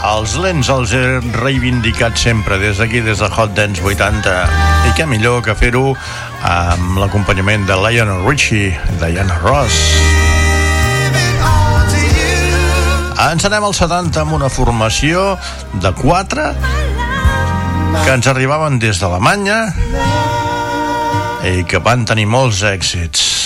Els lents els he reivindicat sempre des d'aquí, des de Hot Dance 80, i què millor que fer-ho amb l'acompanyament de Lionel Richie, Diana Ross. Ens anem als 70 amb una formació de 4 que ens arribaven des d'Alemanya i que van tenir molts èxits.